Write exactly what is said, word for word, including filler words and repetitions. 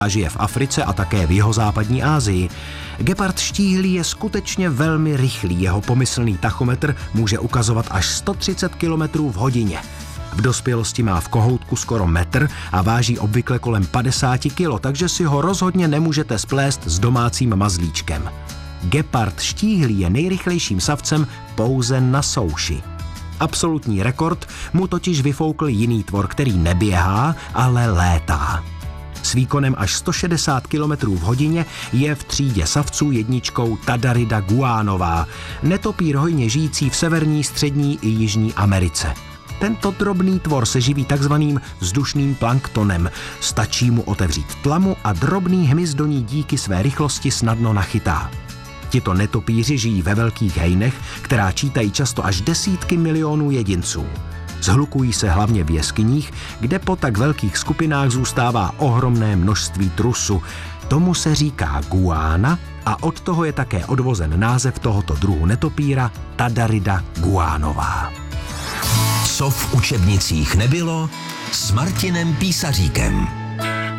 a žije v Africe a také v jihozápadní Asii. Gepard štíhlý je skutečně velmi rychlý, jeho pomyslný tachometr může ukazovat až sto třicet kilometrů v hodině. V dospělosti má v kohoutku skoro metr a váží obvykle kolem padesát kilo, takže si ho rozhodně nemůžete splést s domácím mazlíčkem. Gepard štíhlý je nejrychlejším savcem pouze na souši. Absolutní rekord mu totiž vyfoukl jiný tvor, který neběhá, ale létá. S výkonem až sto šedesát kilometrů v hodině je v třídě savců jedničkou Tadarida guanová, netopýr hojně žijící v severní, střední i jižní Americe. Tento drobný tvor se živí takzvaným vzdušným planktonem. Stačí mu otevřít tlamu a drobný hmyz do ní díky své rychlosti snadno nachytá. Tito netopýři žijí ve velkých hejnech, která čítají často až desítky milionů jedinců. Zhlukují se hlavně v jeskyních, kde po tak velkých skupinách zůstává ohromné množství trusu. Tomu se říká guána a od toho je také odvozen název tohoto druhu netopýra Tadarida guanová. Co v učebnicích nebylo s Martinem Písaříkem.